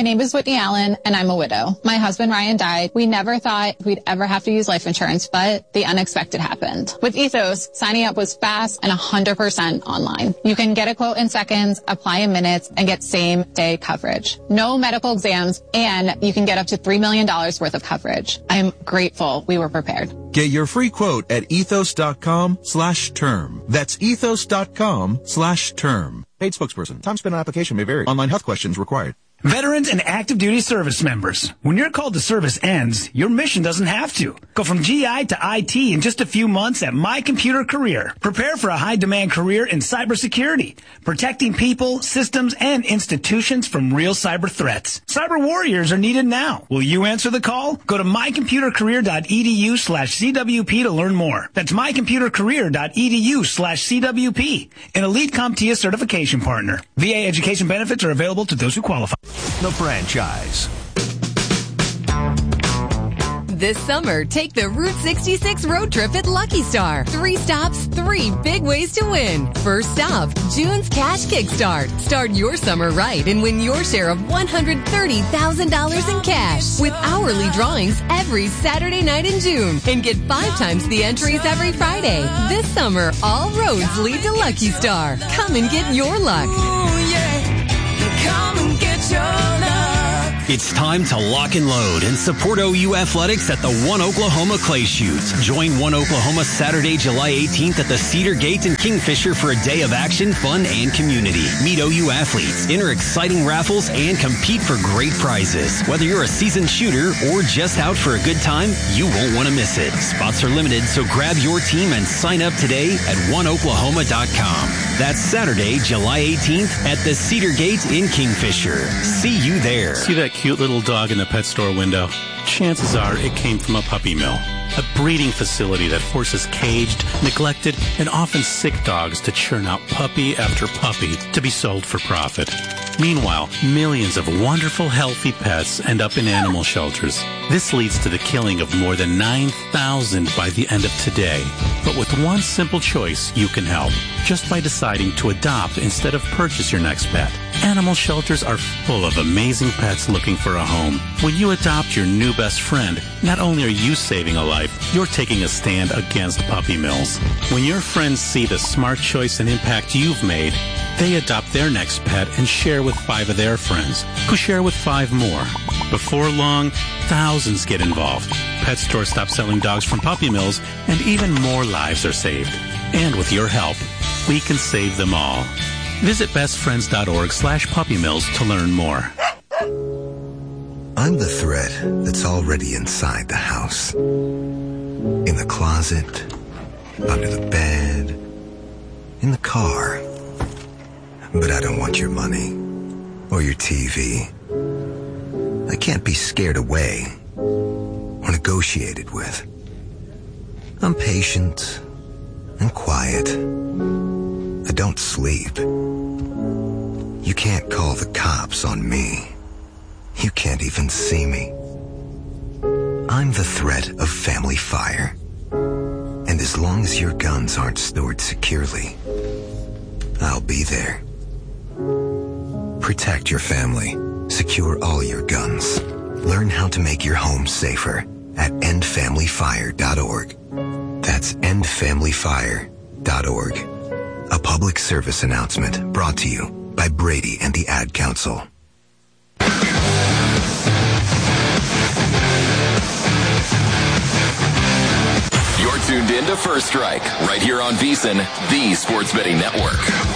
My name is Whitney Allen, and I'm a widow. My husband, Ryan, died. We never thought we'd ever have to use life insurance, but the unexpected happened. With Ethos, signing up was fast and 100% online. You can get a quote in seconds, apply in minutes, and get same-day coverage. No medical exams, and you can get up to $3 million worth of coverage. I am grateful we were prepared. Get your free quote at ethos.com/term. That's ethos.com/term. Paid spokesperson. Time spent on application may vary. Online health questions required. Veterans and active duty service members, when your call to service ends, your mission doesn't have to. Go from GI to IT in just a few months at My Computer Career. Prepare for a high-demand career in cybersecurity, protecting people, systems, and institutions from real cyber threats. Cyber warriors are needed now. Will you answer the call? Go to mycomputercareer.edu/CWP to learn more. That's mycomputercareer.edu/CWP, an elite CompTIA certification partner. VA education benefits are available to those who qualify. The Franchise. This summer, take the Route 66 road trip at Lucky Star. 3 stops, 3 big ways to win. First stop, June's Cash Kickstart. Start your summer right and win your share of $130,000 in cash with hourly drawings every Saturday night in June. And get 5 times the entries every Friday. This summer, all roads lead to Lucky Star. Come and get your luck. Ooh, yeah. Come and get your luck. It's time to lock and load and support OU Athletics at the One Oklahoma Clay Shoot. Join One Oklahoma Saturday, July 18th at the Cedar Gate in Kingfisher for a day of action, fun, and community. Meet OU athletes, enter exciting raffles, and compete for great prizes. Whether you're a seasoned shooter or just out for a good time, you won't want to miss it. Spots are limited, so grab your team and sign up today at oneoklahoma.com. That's Saturday, July 18th at the Cedar Gate in Kingfisher. See you there. See that cute little dog in the pet store window? Chances are it came from a puppy mill, a breeding facility that forces caged, neglected, and often sick dogs to churn out puppy after puppy to be sold for profit. Meanwhile, millions of wonderful, healthy pets end up in animal shelters. This leads to the killing of more than 9,000 by the end of today. But with one simple choice, you can help, just by deciding to adopt instead of purchase your next pet. Animal shelters are full of amazing pets looking for a home. When you adopt your new best friend, not only are you saving a life, you're taking a stand against puppy mills. When your friends see the smart choice and impact you've made, they adopt their next pet and share with 5 of their friends, who share with 5 more. Before long, thousands get involved. Pet stores stop selling dogs from puppy mills, and even more lives are saved. And with your help, we can save them all. Visit bestfriends.org/puppymills to learn more. I'm the thread that's already inside the house. In the closet, under the bed, in the car. But I don't want your money or your TV. I can't be scared away or negotiated with. I'm patient and quiet. I don't sleep. You can't call the cops on me. You can't even see me. I'm the threat of family fire. And as long as your guns aren't stored securely, I'll be there. Protect your family. Secure all your guns. Learn how to make your home safer at endfamilyfire.org. That's endfamilyfire.org. A public service announcement brought to you by Brady and the Ad Council. You're tuned in to First Strike, right here on VEASAN, the Sports Betting Network.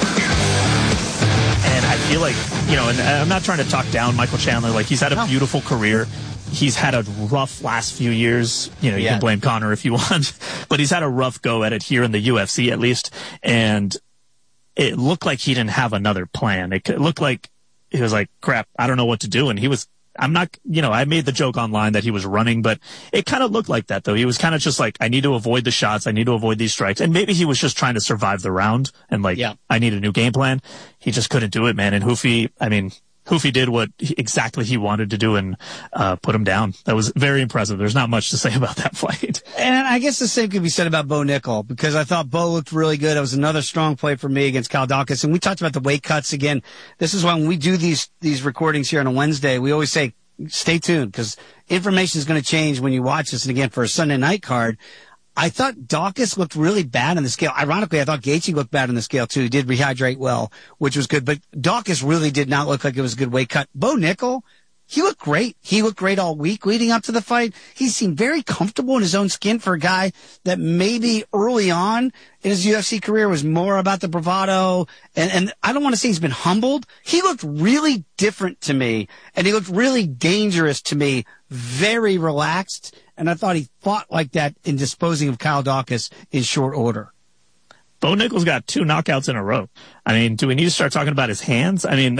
And I feel like, and I'm not trying to talk down Michael Chandler. Like, he's had a beautiful career. He's had a rough last few years. You can blame Conor if you want, but he's had a rough go at it here in the UFC at least. And it looked like he didn't have another plan. It looked like he was like, crap, I don't know what to do. And I made the joke online that he was running, but it kind of looked like that though. He was kind of just like, I need to avoid the shots. I need to avoid these strikes. And maybe he was just trying to survive the round and I need a new game plan. He just couldn't do it, man. And Hoofy, Hoofy did what exactly he wanted to do and put him down. That was very impressive. There's not much to say about that fight. And I guess the same could be said about Bo Nickel, because I thought Bo looked really good. It was another strong play for me against Kyle Daukaus. And we talked about the weight cuts again. This is why when we do these recordings here on a Wednesday, we always say, stay tuned, because information is going to change when you watch this. And again, for a Sunday night card, I thought Daukaus looked really bad on the scale. Ironically, I thought Gaethje looked bad on the scale too. He did rehydrate well, which was good, but Daukaus really did not look like it was a good weight cut. Bo Nickel, he looked great. He looked great all week leading up to the fight. He seemed very comfortable in his own skin for a guy that maybe early on in his UFC career was more about the bravado. And I don't want to say he's been humbled. He looked really different to me, and he looked really dangerous to me, very relaxed. And I thought he fought like that in disposing of Kyle Daukaus in short order. Bo Nickel's got 2 knockouts in a row. I mean, do we need to start talking about his hands? I mean,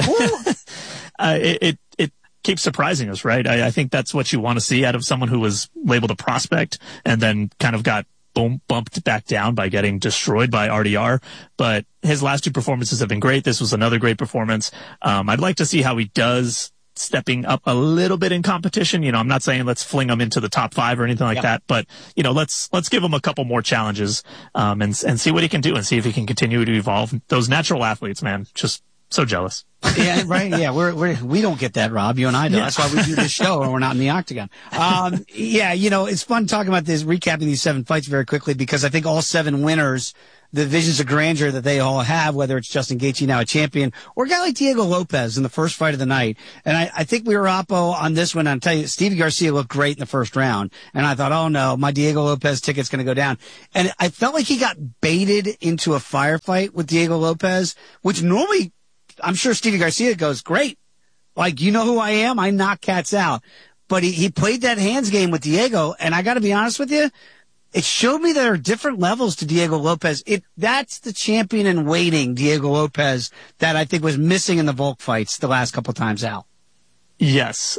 it keeps surprising us, right? I think that's what you want to see out of someone who was labeled a prospect and then kind of got bumped back down by getting destroyed by RDR. But his last 2 performances have been great. This was another great performance. I'd like to see how he does stepping up a little bit in competition. You know, I'm not saying let's fling him into the top 5 or anything like that, but you know, let's give him a couple more challenges, and see what he can do and see if he can continue to evolve. Those natural athletes, man, just so jealous. Yeah, right. Yeah, we don't get that, Rob. You and I do. That's why we do this show and we're not in the octagon. Yeah, you know, it's fun talking about this, recapping these 7 fights very quickly, because I think all 7 winners, the visions of grandeur that they all have, whether it's Justin Gaethje, now a champion, or a guy like Diego Lopez in the first fight of the night. And I think we were oppo on this one. I'll tell you, Stevie Garcia looked great in the first round. And I thought, oh no, my Diego Lopez ticket's going to go down. And I felt like he got baited into a firefight with Diego Lopez, which normally, I'm sure Stevie Garcia goes, great. Like, you know who I am? I knock cats out. But he played that hands game with Diego. And I got to be honest with you, it showed me there are different levels to Diego Lopez. That's the champion in waiting, Diego Lopez, that I think was missing in the Volk fights the last couple times out. Yes.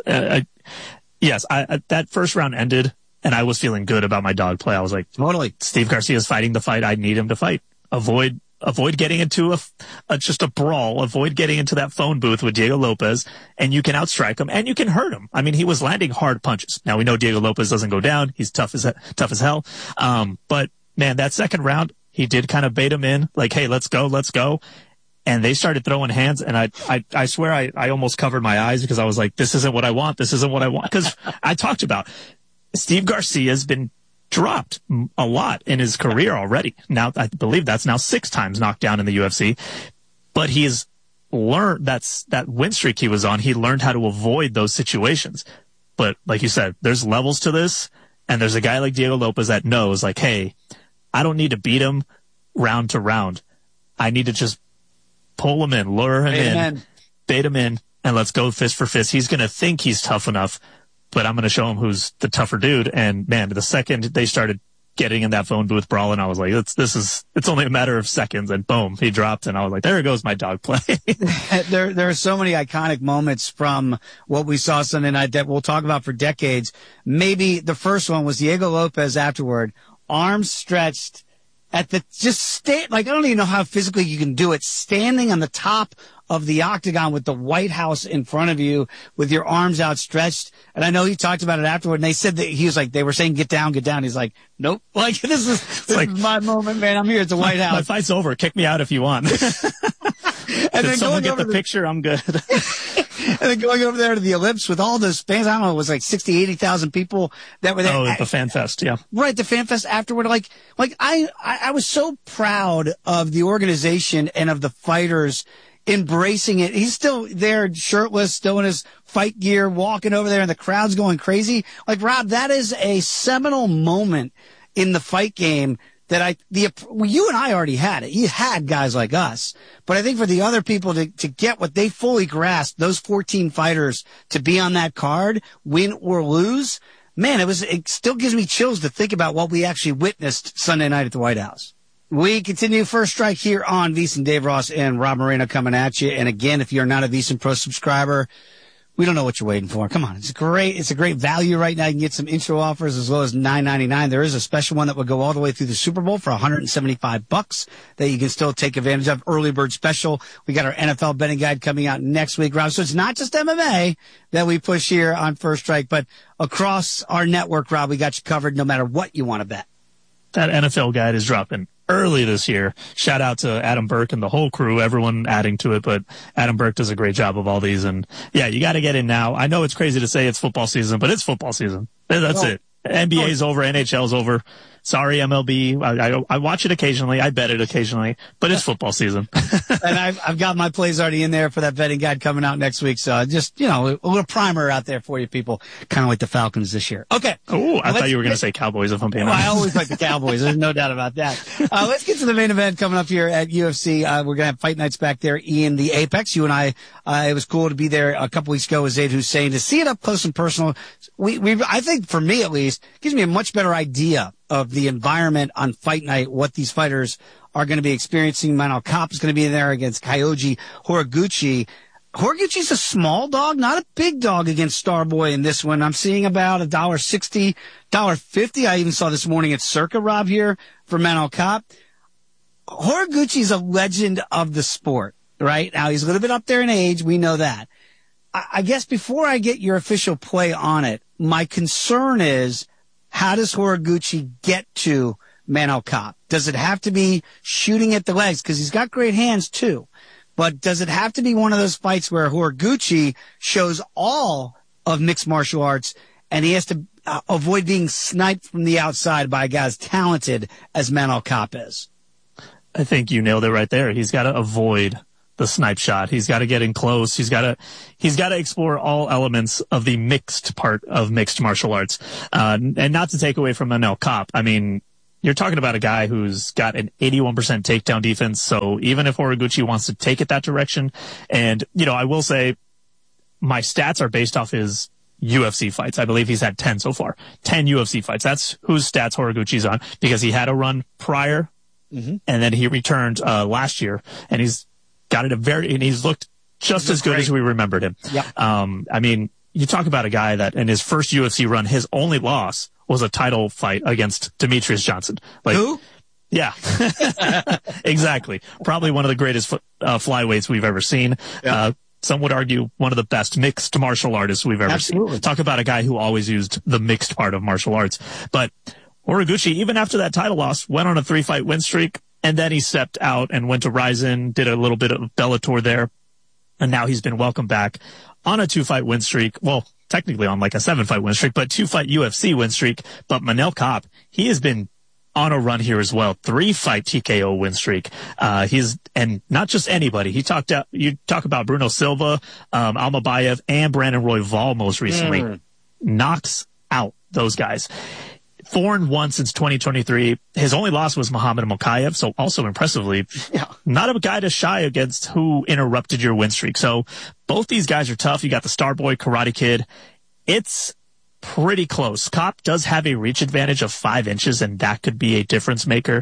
That first round ended, and I was feeling good about my dog play. I was like, totally. Steve Garcia's fighting the fight I need him to fight. Avoid getting into just a brawl. Avoid getting into that phone booth with Diego Lopez, and you can outstrike him and you can hurt him. I mean, he was landing hard punches. Now we know Diego Lopez doesn't go down. He's tough as hell. But man, that second round, he did kind of bait him in, like, hey, let's go. And they started throwing hands, and I swear I almost covered my eyes, because I was like, this isn't what I want. Because I talked about Steve Garcia's been dropped a lot in his career already. Now, I believe that's now 6 times knocked down in the UFC, but he has learned that win streak he was on. He learned how to avoid those situations. But like you said, there's levels to this, and there's a guy like Diego Lopez that knows, like, hey, I don't need to beat him round to round. I need to just pull him in, lure him in, bait him in, and let's go fist for fist. He's going to think he's tough enough, but I'm going to show him who's the tougher dude. And man, the second they started getting in that phone booth brawling, I was like, it's only a matter of seconds, and boom, he dropped, and I was like, there goes my dog play. There are so many iconic moments from what we saw Sunday night that we'll talk about for decades. Maybe the first one was Diego Lopez afterward, arms stretched at the, I don't even know how physically you can do it, standing on the top of the octagon with the White House in front of you with your arms outstretched. And I know he talked about it afterward, and they said that he was like, they were saying, get down. He's like, nope. Like, this is my moment, man. I'm here at the White House. My fight's over. Kick me out if you want. And then someone get the picture, I'm good. And then going over there to the Ellipse with all those fans, I don't know, it was like 60, 80,000 people that were there. Oh, the Fan Fest, yeah. Right, the Fan Fest afterward. Like I was so proud of the organization and of the fighters embracing it. He's still there, shirtless, still in his fight gear, walking over there, and the crowd's going crazy. Like, Rob, that is a seminal moment in the fight game that you and I already had it. You had guys like us. But I think for the other people to get what they fully grasped, those 14 fighters to be on that card, win or lose, man, it still gives me chills to think about what we actually witnessed Sunday night at the White House. We continue First Strike here on VSiN. Dave Ross and Rob Moreno coming at you. And again, if you're not a VSiN Pro subscriber, We don't know what you're waiting for. Come on. It's a great value right now. You can get some intro offers as low as $9.99. There is a special one that will go all the way through the Super Bowl for $175 that you can still take advantage of. Early bird special. We got our NFL betting guide coming out next week, Rob. So it's not just MMA that we push here on First Strike, but across our network, Rob, we got you covered no matter what you want to bet. That NFL guide is dropping early this year. Shout out to Adam Burke and the whole crew, everyone adding to it, but Adam Burke does a great job of all these. And yeah, you got to get in now. I know it's crazy to say it's football season, but it's football season. That's it. NBA's over, NHL's over. Sorry, MLB. I watch it occasionally. I bet it occasionally, but it's football season. And I've got my plays already in there for that betting guide coming out next week. So just, a little primer out there for you people, kind of like the Falcons this year. Okay. Oh, I thought you were going to say Cowboys if I'm being honest. I always like the Cowboys. There's no doubt about that. Let's get to the main event coming up here at UFC. We're going to have fight nights back there in the Apex. You and I, it was cool to be there a couple weeks ago with Zaid Hussein to see it up close and personal. I think for me at least, gives me a much better idea of the environment on fight night, what these fighters are going to be experiencing. Manel Kape is going to be there against Kyoji Horiguchi. Horiguchi's a small dog, not a big dog against Starboy in this one. I'm seeing about $1.60, $1.50. I even saw this morning at Circa, Rob, here for Manel Kape. Horiguchi's a legend of the sport, right? Now, he's a little bit up there in age. We know that. I guess before I get your official play on it, my concern is, how does Horiguchi get to Manel Kape? Does it have to be shooting at the legs? Because he's got great hands, too. But does it have to be one of those fights where Horiguchi shows all of mixed martial arts and he has to avoid being sniped from the outside by a guy as talented as Manel Kape is? I think you nailed it right there. He's got to avoid the snipe shot. He's got to get in close. He's got to explore all elements of the mixed part of mixed martial arts. And not to take away from Manel Kape. I mean, you're talking about a guy who's got an 81% takedown defense. So even if Horiguchi wants to take it that direction, and, I will say my stats are based off his UFC fights. I believe he's had 10 so far. 10 UFC fights. That's whose stats Horiguchi's on, because he had a run prior, and then he returned last year, and he's got it and he's looked just as good as we remembered him. Yep. I mean, you talk about a guy that in his first UFC run, his only loss was a title fight against Demetrius Johnson. Who? Yeah, exactly. Probably one of the greatest flyweights we've ever seen. Yep. Some would argue one of the best mixed martial artists we've ever seen. Talk about a guy who always used the mixed part of martial arts. But Horiguchi, even after that title loss, went on a 3-fight win streak. And then he stepped out and went to Rizin, did a little bit of Bellator there. And now he's been welcomed back on a 2-fight win streak. Well, technically on like a 7-fight win streak, but 2-fight UFC win streak. But Manel Kape, he has been on a run here as well. 3-fight TKO win streak. And not just anybody. You talk about Bruno Silva, Almabayev, and Brandon Royval most recently. Knocks out those guys. 4-1 since 2023. His only loss was Muhammad Mokaev, so also impressively, not a guy to shy against who interrupted your win streak. So both these guys are tough. You got the Starboy, Karate Kid. It's pretty close. Kape does have a reach advantage of 5 inches, and that could be a difference maker.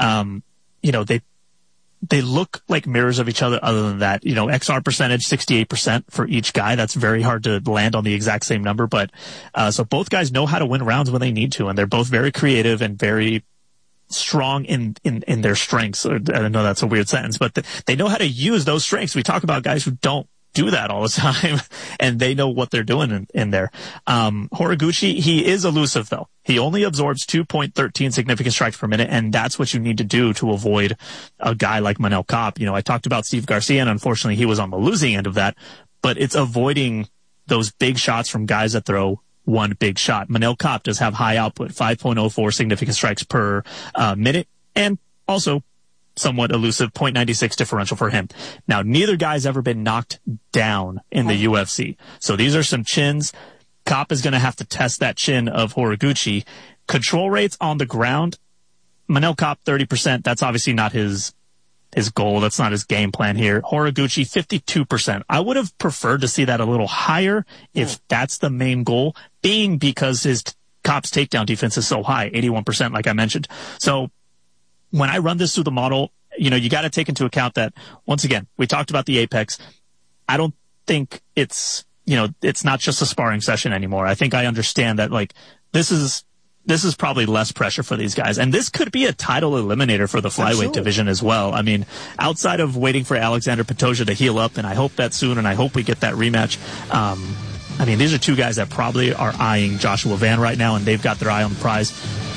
They look like mirrors of each other. Other than that, XR percentage, 68% for each guy. That's very hard to land on the exact same number. But, so both guys know how to win rounds when they need to. And they're both very creative and very strong in their strengths. I know that's a weird sentence, but they know how to use those strengths. We talk about guys who don't do that all the time, and they know what they're doing in there. Horiguchi, he is elusive though. He only absorbs 2.13 significant strikes per minute, and that's what you need to do to avoid a guy like Manel Kape. I talked about Steve Garcia, and unfortunately he was on the losing end of that, but it's avoiding those big shots from guys that throw one big shot. Manel Kape does have high output, 5.04 significant strikes per minute, and also somewhat elusive 0.96 differential for him. Now, neither guy's ever been knocked down in the UFC. So these are some chins. Kape is going to have to test that chin of Horiguchi. Control rates on the ground, Manel Kape 30%. That's obviously not his goal. That's not his game plan here. Horiguchi 52%. I would have preferred to see that a little higher if that's the main goal, being because Kape's takedown defense is so high, 81%, like I mentioned. So when I run this through the model, you got to take into account that, once again, we talked about the Apex. I don't think it's, it's not just a sparring session anymore. I think I understand that, like, this is probably less pressure for these guys. And this could be a title eliminator for the flyweight division as well. I mean, outside of waiting for Alexander Pantoja to heal up, and I hope that soon, and I hope we get that rematch. I mean, these are two guys that probably are eyeing Joshua Van right now, and they've got their eye on the prize.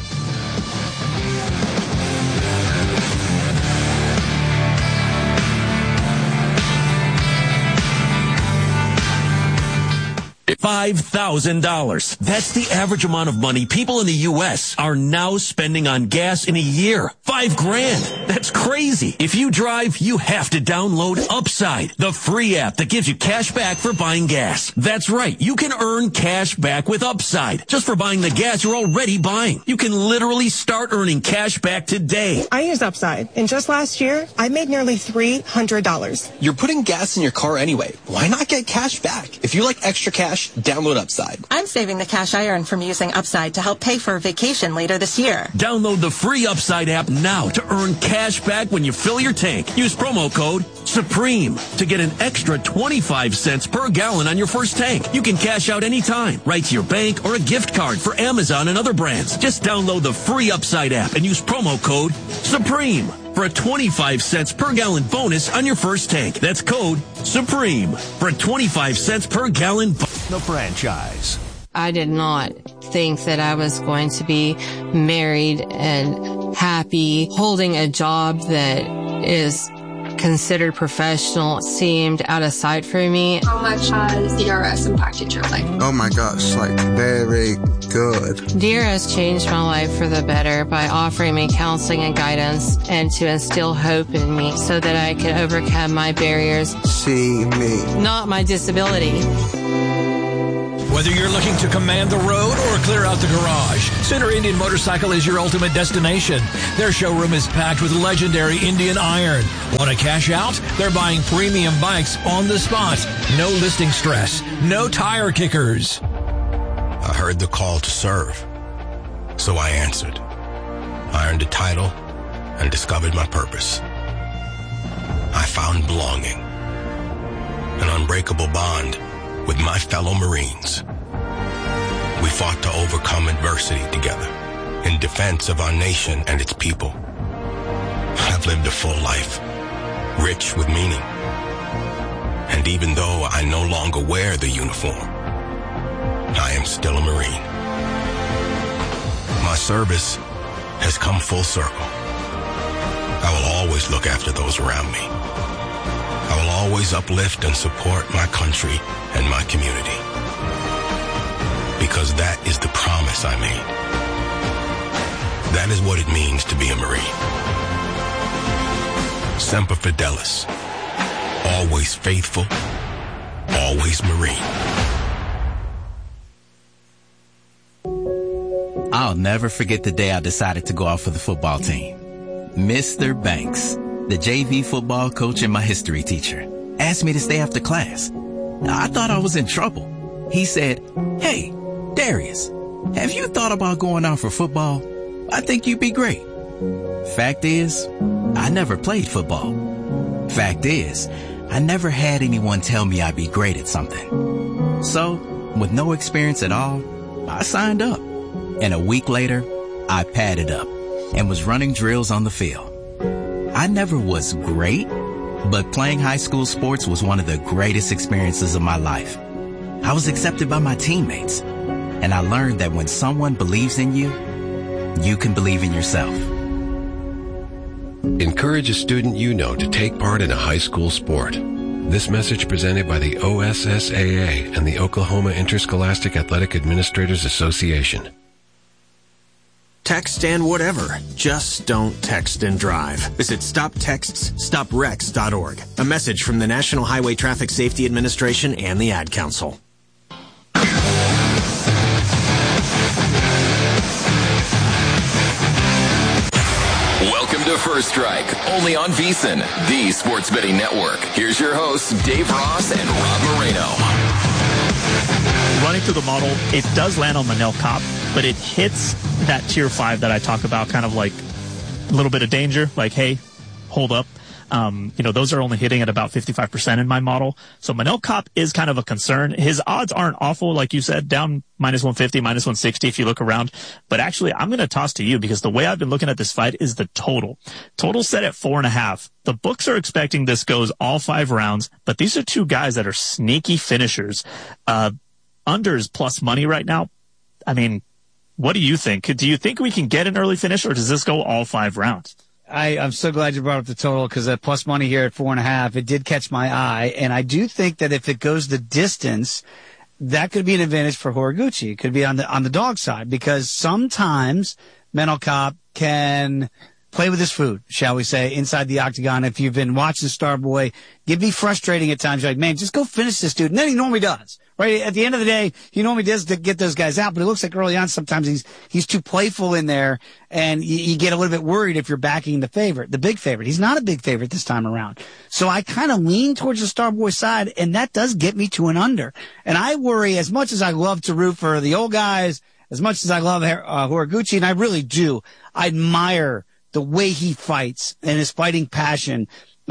$5,000. That's the average amount of money people in the U.S. are now spending on gas in a year. $5,000. That's crazy. If you drive, you have to download Upside, the free app that gives you cash back for buying gas. That's right. You can earn cash back with Upside just for buying the gas you're already buying. You can literally start earning cash back today. I use Upside, and just last year, I made nearly $300. You're putting gas in your car anyway. Why not get cash back? If you like extra cash, download Upside. I'm saving the cash I earn from using Upside to help pay for a vacation later this year. Download the free Upside app now to earn cash back when you fill your tank. Use promo code SUPREME to get an extra 25 cents per gallon on your first tank. You can cash out anytime, right to your bank or a gift card for Amazon and other brands. Just download the free Upside app and use promo code SUPREME for a 25 cents per gallon bonus on your first tank. That's code SUPREME for a 25 cents per gallon bonus. The franchise. I did not think that I was going to be married and happy. Holding a job that is considered professional seemed out of sight for me. How much has DRS impacted your life? Oh my gosh, like very good. DRS changed my life for the better by offering me counseling and guidance and to instill hope in me so that I could overcome my barriers. See me. Not my disability. Whether you're looking to command the road or clear out the garage, Center Indian Motorcycle is your ultimate destination. Their showroom is packed with legendary Indian iron. Want to cash out? They're buying premium bikes on the spot. No listing stress. No tire kickers. I heard the call to serve, so I answered. I earned a title and discovered my purpose. I found belonging, an unbreakable bond with my fellow Marines. We fought to overcome adversity together in defense of our nation and its people. I've lived a full life, rich with meaning. And even though I no longer wear the uniform, I am still a Marine. My service has come full circle. I will always look after those around me. I will always uplift and support my country and my community. Because that is the promise I made. That is what it means to be a Marine. Semper Fidelis. Always faithful. Always Marine. I'll never forget the day I decided to go out for the football team. Mr. Banks, the JV football coach and my history teacher, asked me to stay after class. I thought I was in trouble. He said, "Hey, Darius, have you thought about going out for football? I think you'd be great." Fact is, I never played football. Fact is, I never had anyone tell me I'd be great at something. So, with no experience at all, I signed up. And a week later, I padded up and was running drills on the field. I never was great, but playing high school sports was one of the greatest experiences of my life. I was accepted by my teammates, and I learned that when someone believes in you, you can believe in yourself. Encourage a student you know to take part in a high school sport. This message presented by the OSSAA and the Oklahoma Interscholastic Athletic Administrators Association. Text and whatever. Just don't text and drive. Visit StopTextsStopWrecks.org. A message from the National Highway Traffic Safety Administration and the Ad Council. Welcome to First Strike, only on VSiN, the Sports Betting Network. Here's your hosts, Dave Ross and Rob Moreno. Running through the model, it does land on Manel Kopp, but it hits that tier 5 that I talk about, kind of like a little bit of danger, like, hey, hold up. Those are only hitting at about 55% in my model. So Manel Kape is kind of a concern. His odds aren't awful, like you said, down -150, -160 if you look around. But actually, I'm going to toss to you because the way I've been looking at this fight is the total. Total set at 4.5. The books are expecting this goes all 5 rounds, but these are two guys that are sneaky finishers. Unders plus money right now. I mean, what do you think? Do you think we can get an early finish, or does this go all 5 rounds? I'm so glad you brought up the total because that plus money here at 4.5, it did catch my eye. And I do think that if it goes the distance, that could be an advantage for Horiguchi. It could be on the dog side because sometimes Manel Kape can play with his food, shall we say, inside the octagon. If you've been watching Starboy, it can be frustrating at times. You're like, man, just go finish this dude. And then he normally does, right? At the end of the day, he normally does to get those guys out, but it looks like early on sometimes he's too playful in there, and you get a little bit worried if you're backing the big favorite. He's not a big favorite this time around. So I kind of lean towards the Starboy side, and that does get me to an under. And I worry, as much as I love to root for the old guys, as much as I love Horiguchi, and I really do, I admire the way he fights and his fighting passion.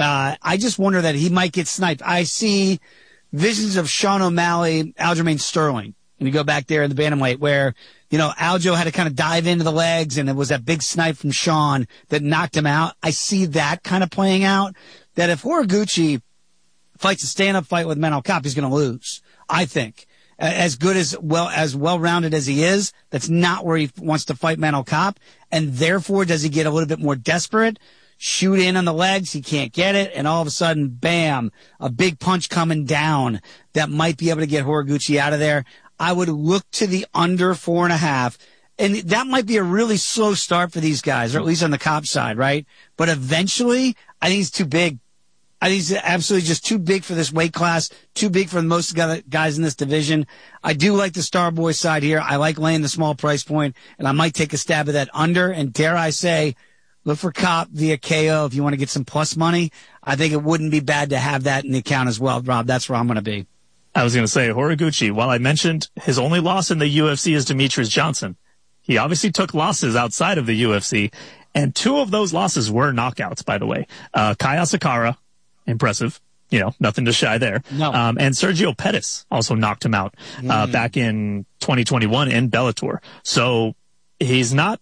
I just wonder that he might get sniped. I see visions of Sean O'Malley, Aljamain Sterling. And you go back there in the bantamweight where, Aljo had to kind of dive into the legs and it was that big snipe from Sean that knocked him out. I see that kind of playing out, that if Horiguchi fights a stand-up fight with Manel Kape, he's going to lose, I think. As good as well-rounded as he is, that's not where he wants to fight Manel Kape. And therefore, does he get a little bit more desperate? Shoot in on the legs, he can't get it, and all of a sudden, bam, a big punch coming down that might be able to get Horiguchi out of there. I would look to the under 4.5, and that might be a really slow start for these guys, or at least on the Kape side, right? But eventually, I think he's too big. I think he's absolutely just too big for this weight class, too big for most guys in this division. I do like the Starboy side here. I like laying the small price point, and I might take a stab at that under, and dare I say, look for Kape via KO if you want to get some plus money. I think it wouldn't be bad to have that in the account as well, Rob. That's where I'm going to be. I was going to say, Horiguchi, while I mentioned his only loss in the UFC is Demetrius Johnson, he obviously took losses outside of the UFC, and 2 of those losses were knockouts, by the way. Kai Asakara, impressive. Nothing to shy there. No. And Sergio Pettis also knocked him out back in 2021 in Bellator. So he's not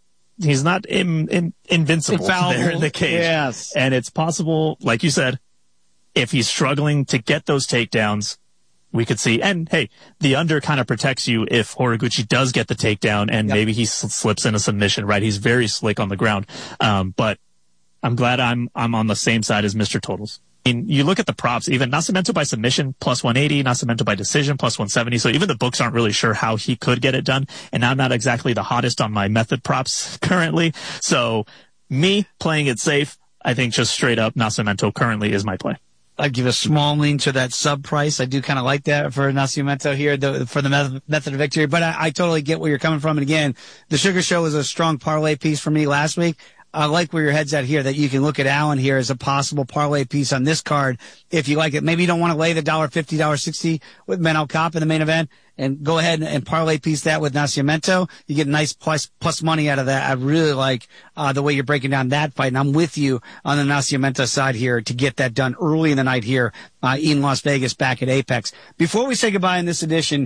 invincible there in the cage. Yes. And it's possible, like you said, if he's struggling to get those takedowns, we could see. And hey, the under kind of protects you if Horiguchi does get the takedown and maybe he slips in a submission, right? He's very slick on the ground. But I'm glad I'm on the same side as Mr. Totals. I mean, you look at the props, even Nascimento by submission, plus 180, Nascimento by decision, plus 170. So even the books aren't really sure how he could get it done. And I'm not exactly the hottest on my method props currently. So me playing it safe, I think just straight up Nascimento currently is my play. I'd give a small lean to that sub price. I do kind of like that for Nascimento here for the method of victory. But I totally get where you're coming from. And again, the Sugar Show was a strong parlay piece for me last week. I like where your head's at here, that you can look at Allen here as a possible parlay piece on this card if you like it. Maybe you don't want to lay the $1.50, $1.60 with Manel Kape in the main event, and go ahead and parlay piece that with Nascimento. You get nice plus money out of that. I really like the way you're breaking down that fight, and I'm with you on the Nascimento side here to get that done early in the night here in Las Vegas back at Apex. Before we say goodbye in this edition,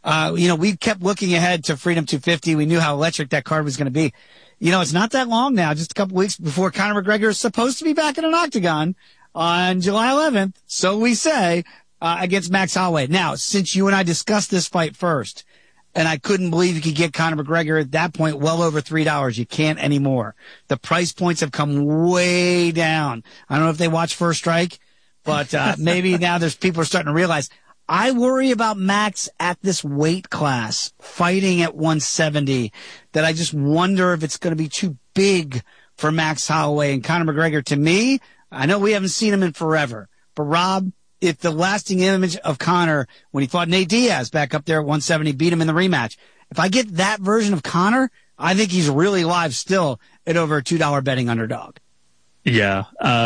we kept looking ahead to Freedom 250. We knew how electric that card was going to be. It's not that long now, just a couple weeks before Conor McGregor is supposed to be back in an octagon on July 11th, so we say, against Max Holloway. Now, since you and I discussed this fight first, and I couldn't believe you could get Conor McGregor at that point well over $3. You can't anymore. The price points have come way down. I don't know if they watch First Strike, but maybe now people are starting to realize. I worry about Max at this weight class, fighting at 170, that I just wonder if it's going to be too big for Max Holloway. And Conor McGregor, to me, I know we haven't seen him in forever, but Rob, if the lasting image of Conor when he fought Nate Diaz back up there at 170, beat him in the rematch, if I get that version of Conor, I think he's really live still at over a $2 betting underdog. Yeah.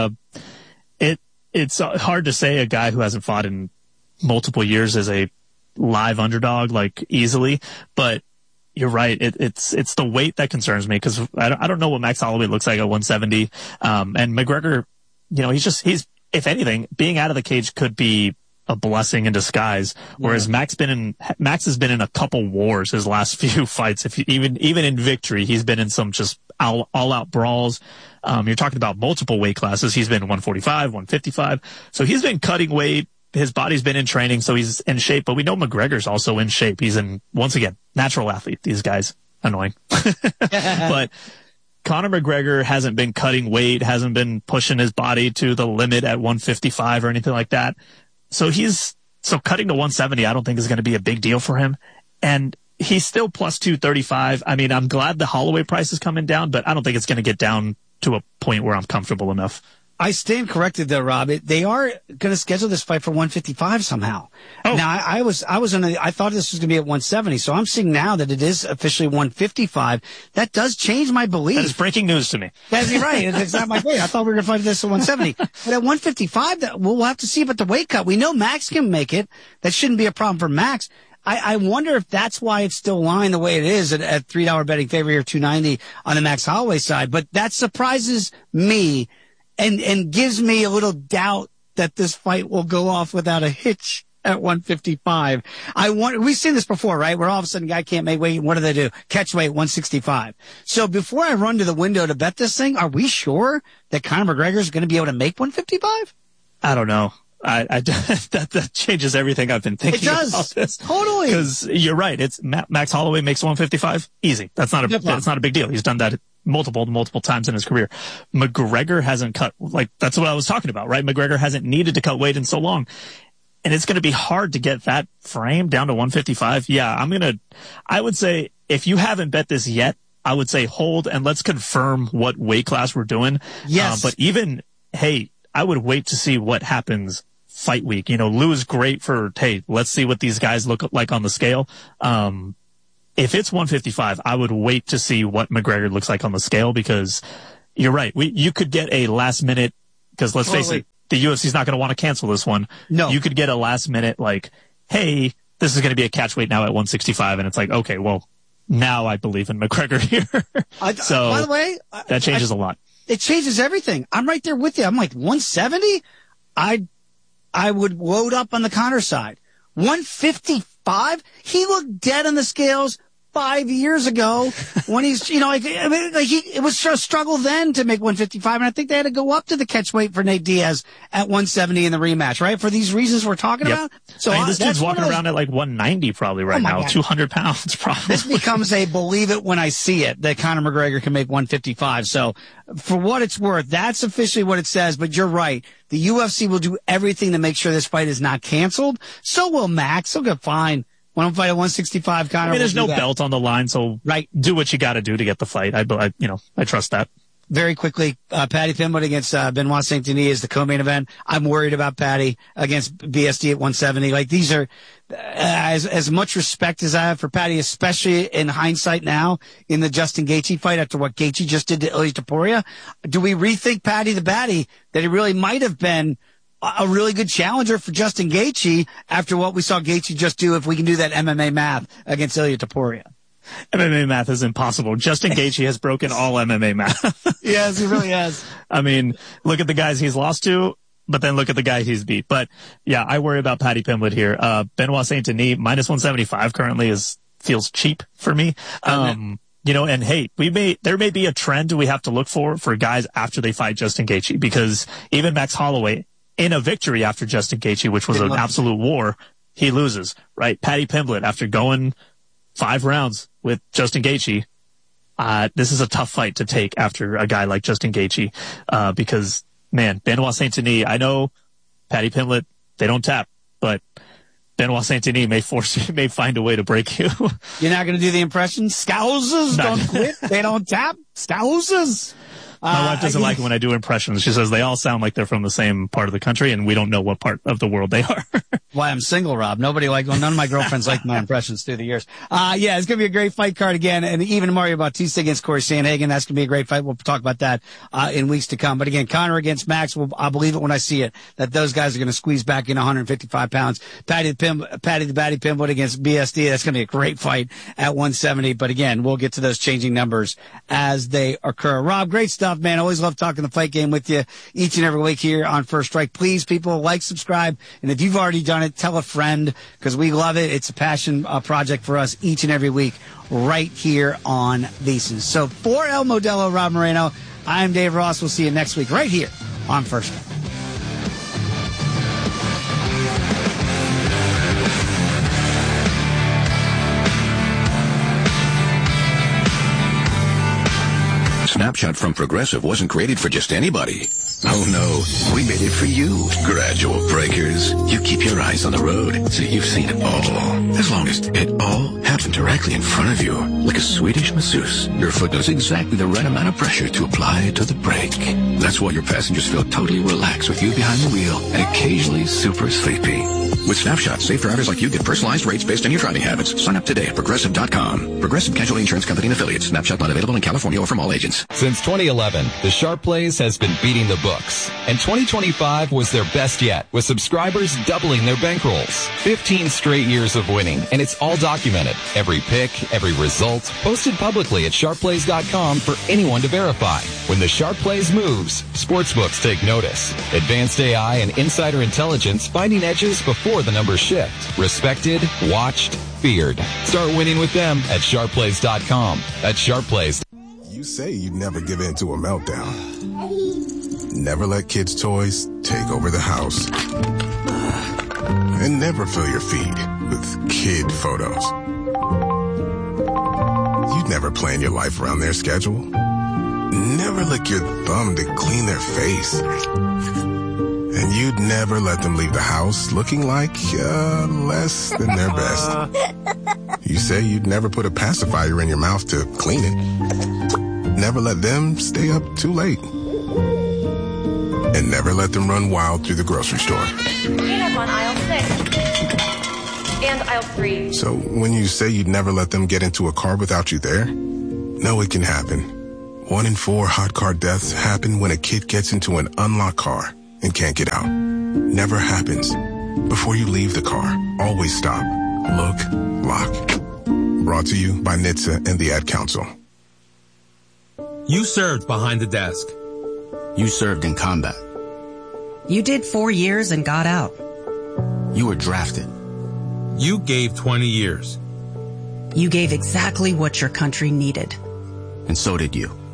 It's hard to say a guy who hasn't fought in multiple years as a live underdog, like, easily, but you're right. It's the weight that concerns me, because I don't know what Max Holloway looks like at 170. And McGregor he's if anything, being out of the cage could be a blessing in disguise. Whereas Max has been in a couple wars his last few fights. Even in victory, he's been in some just all out brawls. You're talking about multiple weight classes. He's been 145, 155. So he's been cutting weight. His body's been in training, so he's in shape. But we know McGregor's also in shape. He's once again, natural athlete. These guys, annoying. But Conor McGregor hasn't been cutting weight, hasn't been pushing his body to the limit at 155 or anything like that. So cutting to 170, I don't think is going to be a big deal for him. And he's still plus 235. I mean, I'm glad the Holloway price is coming down, but I don't think it's going to get down to a point where I'm comfortable enough. I stand corrected though, Rob. They are going to schedule this fight for 155 somehow. Oh. Now I thought this was going to be at 170. So I'm seeing now that it is officially 155. That does change my belief. That is breaking news to me. That's right. It's not my way. I thought we were going to fight this at 170. But at 155, we'll have to see about the weight cut. We know Max can make it. That shouldn't be a problem for Max. I wonder if that's why it's still lying the way it is at $3 betting favor here, 290 on the Max Holloway side. But that surprises me. And gives me a little doubt that this fight will go off without a hitch at 155. We've seen this before, right? Where all of a sudden a guy can't make weight. What do? Catch weight 165. So before I run to the window to bet this thing, are we sure that Conor McGregor is going to be able to make 155? I don't know. That changes everything I've been thinking about this. Totally. Because you're right. It's Max Holloway makes 155 easy. That's not a big deal. He's done that multiple times in his career. McGregor hasn't cut, that's what I was talking about, right? McGregor hasn't needed to cut weight in so long. And it's going to be hard to get that frame down to 155. Yeah, I would say if you haven't bet this yet, I would say hold and let's confirm what weight class we're doing. Yes. But I would wait to see what happens fight week. Lou is great for, let's see what these guys look like on the scale. If it's 155, I would wait to see what McGregor looks like on the scale because you're right. You could get a last minute, because let's face it, the UFC's not going to want to cancel this one. No. You could get a last minute hey, this is going to be a catch weight now at 165. And it's like, okay, well, now I believe in McGregor here. So by the way, that changes a lot. It changes everything. I'm right there with you. I'm like 170. I would load up on the Conor side. 155. He looked dead on the scales 5 years ago when he's, it was a struggle then to make 155. And I think they had to go up to the catch weight for Nate Diaz at 170 in the rematch, right? For these reasons we're talking about. So this dude's walking around at 190 probably right now, God. 200 pounds probably. This becomes a believe it when I see it that Conor McGregor can make 155. So for what it's worth, that's officially what it says. But you're right. The UFC will do everything to make sure this fight is not canceled. So will Max. He'll get fine. When I'm fighting 165, Conor. There's no belt on the line, so do what you got to do to get the fight. I trust that. Very quickly, Paddy Pimblett against Benoit Saint-Denis is the co-main event. I'm worried about Paddy against BSD at 170. These are as much respect as I have for Paddy, especially in hindsight now in the Justin Gaethje fight after what Gaethje just did to Ilia Topuria. Do we rethink Paddy the Baddy that he really might have been a really good challenger for Justin Gaethje after what we saw Gaethje just do if we can do that MMA math against Ilia Topuria? MMA math is impossible. Justin Gaethje has broken all MMA math. Yes, he really has. Look at the guys he's lost to, but then look at the guy he's beat. But yeah, I worry about Paddy Pimblett here. Benoit Saint-Denis minus 175 currently feels cheap for me. And hey, there may be a trend we have to look for guys after they fight Justin Gaethje, because even Max Holloway, in a victory after Justin Gaethje, which was an absolute war, he loses, right? Paddy Pimblett, after going 5 rounds with Justin Gaethje, this is a tough fight to take after a guy like Justin Gaethje, because, man, Benoit Saint-Denis, I know Paddy Pimblett, they don't tap, but Benoit Saint-Denis may find a way to break you. You're not going to do the impression? Scousers don't quit. They don't tap. Scousers. My wife doesn't like it when I do impressions. She says they all sound like they're from the same part of the country, and we don't know what part of the world they are. Why I'm single, Rob. None of my girlfriends like my impressions through the years. Yeah, it's going to be a great fight card again. And even Mario Bautista against Corey Sandhagen. That's going to be a great fight. We'll talk about that, in weeks to come. But again, Conor against Max, I'll believe it when I see it, that those guys are going to squeeze back in 155 pounds. Paddy the Baddy Pimblett against BSD. That's going to be a great fight at 170. But again, we'll get to those changing numbers as they occur. Rob, great stuff. off, man. Always love talking the fight game with you each and every week here on First Strike. Please, people, like, subscribe. And if you've already done it, tell a friend because we love it. It's a passion project for us each and every week right here on VSiN. So for El Modelo, Rob Moreno, I'm Dave Ross. We'll see you next week right here on First Strike. Snapshot from Progressive wasn't created for just anybody. Oh no, we made it for you. Gradual breakers. You keep your eyes on the road, so you've seen it all. As long as it all happened directly in front of you, like a Swedish masseuse, your foot knows exactly the right amount of pressure to apply to the brake. That's why your passengers feel totally relaxed with you behind the wheel and occasionally super sleepy. With Snapshot, safe drivers like you get personalized rates based on your driving habits. Sign up today at Progressive.com. Progressive Casualty Insurance Company and Affiliates. Snapshot not available in California or from all agents. Since 2011, the Sharp Plays has been beating the books. And 2025 was their best yet, with subscribers doubling their bankrolls. 15 straight years of winning, and it's all documented. Every pick, every result, posted publicly at sharpplays.com for anyone to verify. When the Sharp Plays moves, sportsbooks take notice. Advanced AI and insider intelligence finding edges before the numbers shift. Respected, watched, feared. Start winning with them at sharpplays.com. That's sharpplays. You say you'd never give in to a meltdown. Never let kids' toys take over the house. And never fill your feed with kid photos. You'd never plan your life around their schedule. Never lick your thumb to clean their face. And you'd never let them leave the house looking like less than their best. You say you'd never put a pacifier in your mouth to clean it. Never let them stay up too late. And never let them run wild through the grocery store. Peanut on aisle 6. And aisle 3. So when you say you'd never let them get into a car without you there, no, it can happen. 1 in 4 hot car deaths happen when a kid gets into an unlocked car and can't get out. Never happens. Before you leave the car, always stop, look, lock. Brought to you by NHTSA and the Ad Council. You served behind the desk. You served in combat. You did 4 years and got out. You were drafted. You gave 20 years. You gave exactly what your country needed. And so did you.